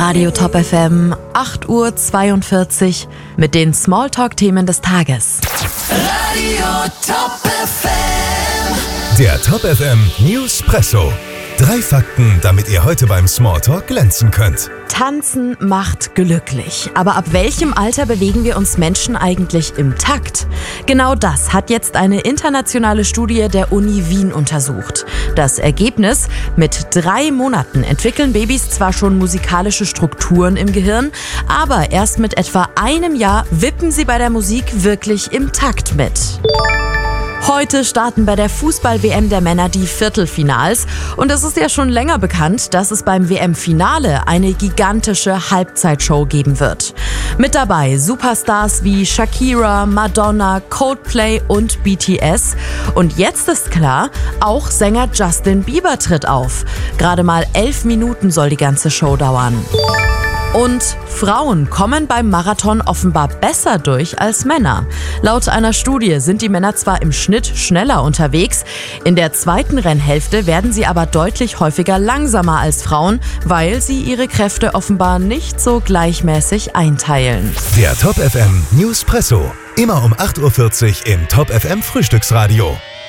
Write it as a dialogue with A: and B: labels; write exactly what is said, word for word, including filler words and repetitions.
A: Radio Top F M, acht Uhr zweiundvierzig mit den Smalltalk-Themen des Tages.
B: Radio Top F M.
C: Der Top F M Newspresso. Drei Fakten, damit ihr heute beim Smalltalk glänzen könnt.
A: Tanzen macht glücklich. Aber ab welchem Alter bewegen wir uns Menschen eigentlich im Takt? Genau das hat jetzt eine internationale Studie der Uni Wien untersucht. Das Ergebnis: Mit drei Monaten entwickeln Babys zwar schon musikalische Strukturen im Gehirn, aber erst mit etwa einem Jahr wippen sie bei der Musik wirklich im Takt mit. Heute starten bei der Fußball-W M der Männer die Viertelfinals. Und es ist ja schon länger bekannt, dass es beim W M-Finale eine gigantische Halbzeitshow geben wird. Mit dabei Superstars wie Shakira, Madonna, Coldplay und B T S. Und jetzt ist klar, auch Sänger Justin Bieber tritt auf. Gerade mal elf Minuten soll die ganze Show dauern. Und Frauen kommen beim Marathon offenbar besser durch als Männer. Laut einer Studie sind die Männer zwar im Schnitt schneller unterwegs, in der zweiten Rennhälfte werden sie aber deutlich häufiger langsamer als Frauen, weil sie ihre Kräfte offenbar nicht so gleichmäßig einteilen.
C: Der Top F M Newspresso. Immer um acht Uhr vierzig im Top F M Frühstücksradio.